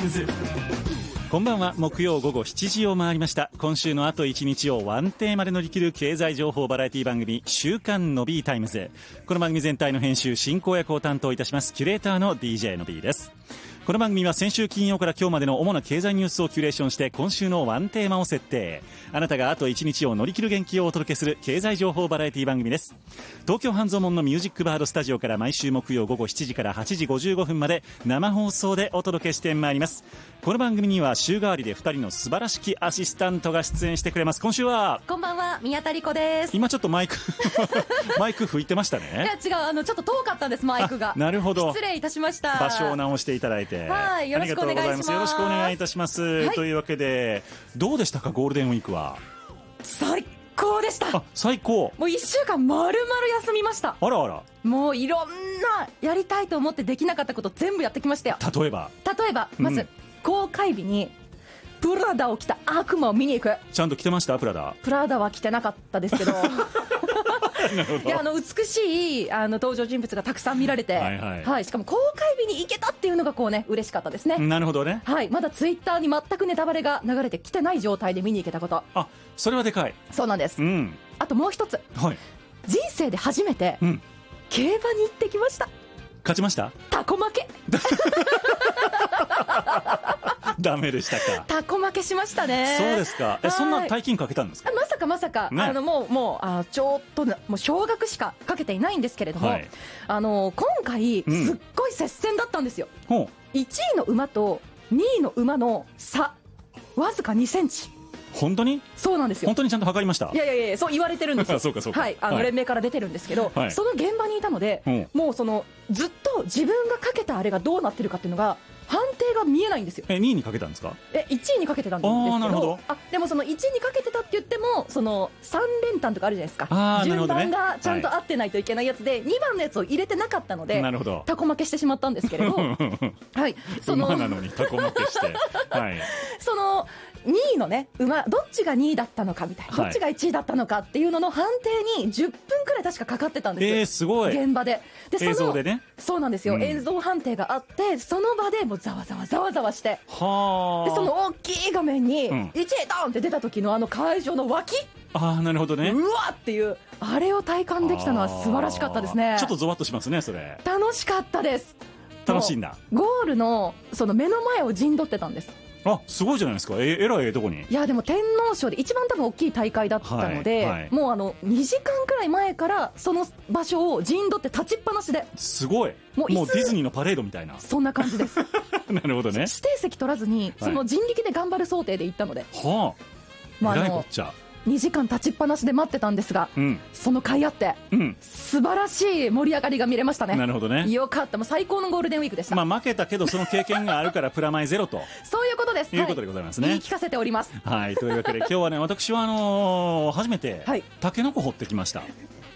イムズ。こんばんは。木曜午後7時を回りました。今週のあと1日をワンテーマで乗り切る経済情報バラエティ番組、週刊の B タイムズ。この番組全体の編集進行役を担当いたしますキュレーターの DJ の B です。この番組は先週金曜から今日までの主な経済ニュースをキュレーションして今週のワンテーマを設定。あなたがあと1日を乗り切る元気をお届けする経済情報バラエティ番組です。東京半蔵門のミュージックバードスタジオから毎週木曜午後7時から8時55分まで生放送でお届けしてまいります。この番組には週替わりで2人の素晴らしきアシスタントが出演してくれます。今週はこんばんは、宮田理子です。 今ちょっとマイク吹いてましたね。 いや違う、ちょっと遠かったんです、マイクが。 なるほど、 失礼いたしました。 場所を直していただいて、 はい、よろしくお願いします。 よろしくお願いいたします、はい、というわけでどうでしたか、ゴールデンウィークは。 最高でした。 最高。 もう1週間丸々休みました。 あらあら。 もういろんなやりたいと思ってできなかったこと全部やってきましたよ。 例えばまず、公開日にプラダを着た悪魔を見に行く。 ちゃんと着てました？プラダは着てなかったですけどいや、美しい登場人物がたくさん見られて、はい、しかも公開日に行けたっていうのがこうね、嬉しかったですね。 なるほどね。 はい、まだツイッターに全くネタバレが流れてきてない状態で見に行けたこと。 それはでかい。 そうなんです、あともう一つ、 はい、 人生で初めて、競馬に行ってきました。 勝ちました？ タコ負けダメでしたか？ タコ負けしましたね。 そうですか。そんな大金かけたんですか？ まさか、ね、もうちょっともう少額しかかけていないんですけれども、はい、今回すっごい接戦だったんですよ、1位の馬と2位の馬の差わずか2センチ。 本当に？ そうなんですよ。 本当にちゃんと測りました。 いやそう言われてるんですよそうか、 はい、連盟から出てるんですけど、 はい、 その現場にいたので、もうずっと自分がかけたあれがどうなってるかっていうのが判定が見えないんですよ。 2位にかけたんですか ？1位にかけてたんですけど。 なるほど。 でもその1位にかけてたって言っても3連単とかあるじゃないですか。順番がちゃんと合ってないといけないやつで、2番のやつを入れてなかったので、タコ負けしてしまったんですけれどはい、 馬なのにタコ負けしてはい、 その2位のね、馬どっちが2位だったのかみたいな、どっちが1位だったのかっていうのの判定に10分くらい確かかかってたんです。 すごい。 現場で映像でね。 そうなんですよ、映像判定があって、その場でもうざわざわして、でその大きい画面に1位ドンって出た時の会場の脇、 なるほどね。 うわっていうあれを体感できたのは素晴らしかったですね。 ちょっとゾワッとしますね、それ。 楽しかったです。 楽しいんだ。 ゴールのその目の前を陣取ってたんです。 すごいじゃないですか。えらいとこに。 いやでも天皇賞で一番多分大きい大会だったので、もう2時間くらい前からその場所を陣取って立ちっぱなしで。 すごい。もうディズニーのパレードみたいな。 そんな感じですなるほどね。 指定席取らずにその人力で頑張る想定で行ったので、 えらいこっちゃ。 2時間立ちっぱなしで待ってたんですが、その甲斐あって、素晴らしい盛り上がりが見れましたね。 なるほどね。 よかった。もう最高のゴールデンウィークでした。 負けたけどその経験があるからプラマイゼロとそういうことです。 いうことでございますね。 言い聞かせております。 はい、というわけで今日はね、私は初めてタケノコ掘ってきました。いいな。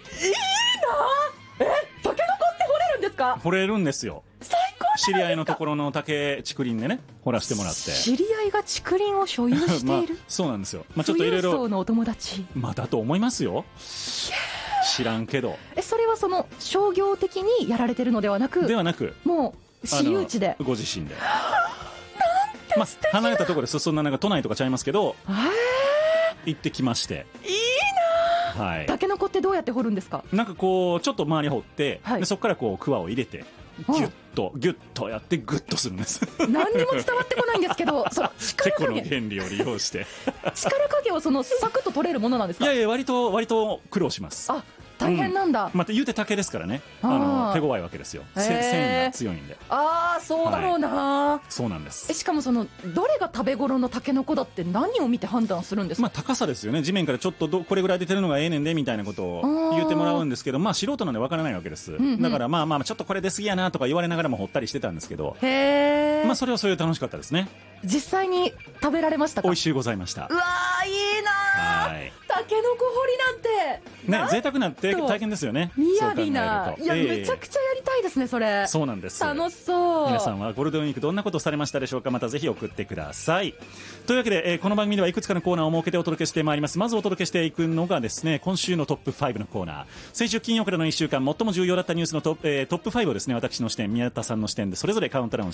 タケノコって掘れるんですか？ 掘れるんですよ。 最高。 知り合いのところの竹竹林でね、掘らせてもらって。 知り合いが竹林を所有しているそうなんですよ。ちょっといろいろ。 富裕層のお友達。 だと思いますよ。知らんけど。 それはその商業的にやられてるのではなく、もう私有地でご自身で離れたところで、そんな都内とかちゃいますけど、行ってきまして。 いいな。はい。タケノコってどうやって掘るんですか？ ちょっと周り掘って、でそこからクワを入れてギュッとやってグッとするんです。 何にも伝わってこないんですけど、そのチェコの原理を利用して力加減をサクッと取れるものなんですか？ いや割と苦労します。 大変なんだ。 言うて竹ですからね、手強いわけですよ。繊維が強いんで。 そうだろうな。 そうなんです。 しかもどれが食べ頃のタケノコだって何を見て判断するんですか？ 高さですよね。地面からちょっとこれぐらい出てるのがええねんでみたいなことを言ってもらうんですけど、素人なんでわからないわけです。だからちょっとこれ出過ぎやなとか言われながらも掘ったりしてたんですけど、それはそれで楽しかったですね。 実際に食べられましたか？ 美味しゅうございました。 うわー、いいなー。タケノコ掘りなんて贅沢な体験ですよね。 みやびな。いや、めちゃくちゃやりたいですね、それ。 そうなんです。 楽しそう。 皆さんはゴールデンウィークどんなことをされましたでしょうか？またぜひ送ってください。というわけで、この番組ではいくつかのコーナーを設けてお届けしてまいります。まずお届けしていくのがですね、今週のトップ5のコーナー。先週金曜からの1週間最も重要だったニュースのトップ5をですね、私の視点、宮田さんの視点でそれぞれカウントダウン